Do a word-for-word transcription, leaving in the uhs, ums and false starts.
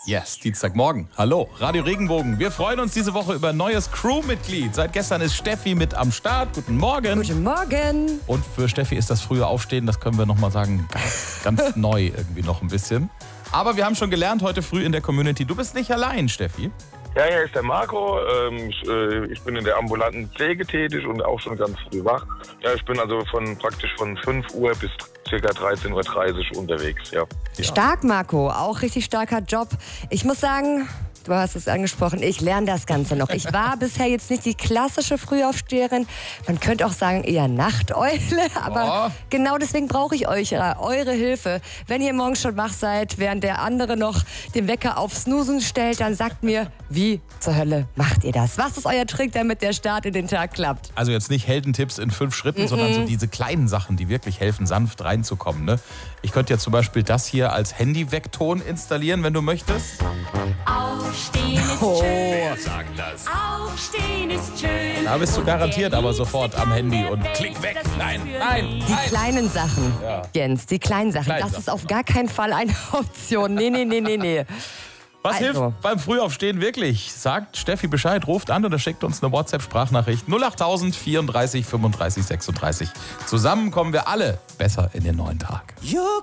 Yes, Dienstagmorgen. Hallo, Radio Regenbogen. Wir freuen uns diese Woche über ein neues Crewmitglied. Seit gestern ist Steffi mit am Start. Guten Morgen. Guten Morgen. Und für Steffi ist das frühe Aufstehen, das können wir nochmal sagen, ganz, ganz neu irgendwie noch ein bisschen. Aber wir haben schon gelernt heute früh in der Community, du bist nicht allein, Steffi. Ja, hier ist der Marco. Ähm, ich, äh, ich bin in der ambulanten Pflege tätig und auch schon ganz früh wach. Ja, ich bin also von praktisch von fünf Uhr bis ca. dreizehn Uhr dreißig unterwegs. Ja. Ja. Stark, Marco. Auch richtig starker Job. Ich muss sagen, du hast es angesprochen, ich lerne das Ganze noch. Ich war bisher jetzt nicht die klassische Frühaufsteherin. Man könnte auch sagen, eher Nachteule. Aber Oh. genau deswegen brauche ich euch, äh, eure Hilfe. Wenn ihr morgens schon wach seid, während der andere noch den Wecker auf Snoozen stellt, dann sagt mir, wie zur Hölle macht ihr das? Was ist euer Trick, damit der Start in den Tag klappt? Also jetzt nicht Heldentipps in fünf Schritten, Mm-mm. sondern so diese kleinen Sachen, die wirklich helfen, sanft reinzukommen. Ne? Ich könnte ja zum Beispiel das hier als Handy-Weckton installieren, wenn du möchtest. Aufstehen ist Oh. schön. Sagt das. Aufstehen ist schön. Da bist du garantiert Der aber Liebste sofort am kann Handy der und Welt klick weg. das ist Nein, für nein, mich. Die nein. kleinen Sachen, Ja. Jens, die kleinen Sachen. Kleinen das Sachen. ist auf gar keinen Fall eine Option. Nee, nee, nee, nee, nee. Was Also. hilft beim Frühaufstehen wirklich? Sagt Steffi Bescheid, ruft an oder schickt uns eine WhatsApp-Sprachnachricht null achttausend vierunddreißig fünfunddreißig sechsunddreißig. Zusammen kommen wir alle besser in den neuen Tag.